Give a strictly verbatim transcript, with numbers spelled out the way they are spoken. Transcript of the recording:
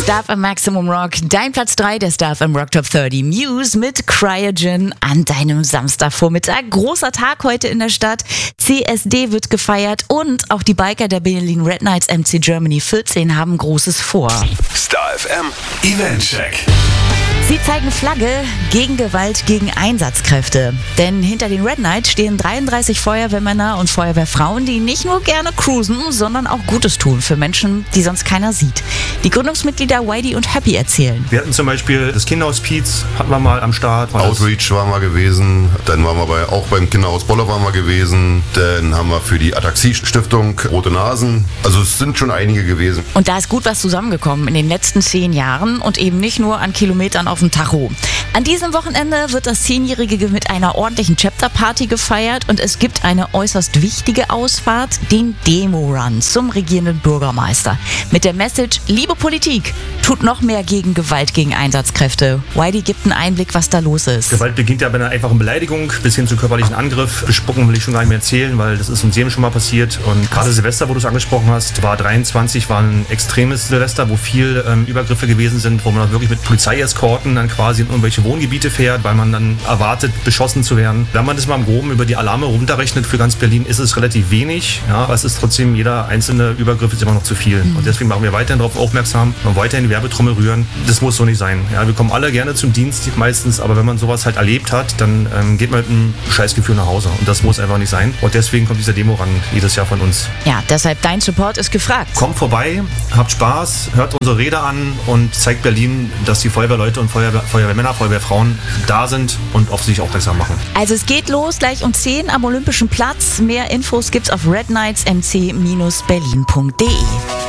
Star F M Maximum Rock, dein Platz drei der Star F M Rock Top dreißig Muse mit Cryogen an deinem Samstagvormittag. Großer Tag heute in der Stadt. C S D wird gefeiert und auch die Biker der Berlin Red Knights M C Germany vierzehn haben Großes vor. Star F M Event Check. Sie zeigen Flagge gegen Gewalt gegen Einsatzkräfte. Denn hinter den Red Knights stehen dreiunddreißig Feuerwehrmänner und Feuerwehrfrauen, die nicht nur gerne cruisen, sondern auch Gutes tun für Menschen, die sonst keiner sieht. Die Gründungsmitglieder Whitey und Happy erzählen. Wir hatten zum Beispiel das Kinderhospiz, hatten wir mal am Start. Outreach waren wir gewesen, dann waren wir bei, auch beim Kinderhaus Boller waren wir gewesen, dann haben wir für die Ataxie-Stiftung Rote Nasen, also es sind schon einige gewesen. Und da ist gut was zusammengekommen in den letzten zehn Jahren und eben nicht nur an Kilometern auf dem Tacho. An diesem Wochenende wird das Zehnjährige mit einer ordentlichen Chapter-Party gefeiert und es gibt eine äußerst wichtige Ausfahrt, den Demo-Run zum regierenden Bürgermeister. Mit der Message, liebe Politik, tut noch mehr gegen Gewalt gegen Einsatzkräfte. Whitey gibt einen Einblick, was da los ist. Gewalt beginnt ja bei einer einfachen Beleidigung bis hin zu körperlichen Angriff. Bespucken will ich schon gar nicht mehr erzählen, weil das ist uns jedem schon mal passiert. Und gerade Silvester, wo du es angesprochen hast, war dreiundzwanzig, war ein extremes Silvester, wo viel ähm, Übergriffe gewesen sind, wo man dann wirklich mit Polizeieskorten dann quasi in irgendwelche Wohngebiete fährt, weil man dann erwartet, beschossen zu werden. Wenn man das mal im Groben über die Alarme runterrechnet für ganz Berlin, ist es relativ wenig. Ja, aber es ist trotzdem, jeder einzelne Übergriff ist immer noch zu viel. Mhm. Und deswegen machen wir weiterhin darauf aufmerksam und weiterhin die Werbetrommel rühren. Das muss so nicht sein. Ja, wir kommen alle gerne zum Dienst meistens, aber wenn man sowas halt erlebt hat, dann ähm, geht man mit einem Scheißgefühl nach Hause. Und das muss einfach nicht sein. Und deswegen kommt dieser Demo ran jedes Jahr von uns. Ja, deshalb dein Support ist gefragt. Kommt vorbei, habt Spaß, hört unsere Rede an und zeigt Berlin, dass die Feuerwehrleute und Feuerwehr, Feuerwehrmänner, Feuerwehrfrauen da sind und auf sich aufmerksam machen. Also es geht los gleich um zehn am Olympischen Platz. Mehr Infos gibt's auf red knights m c Bindestrich berlin punkt d e.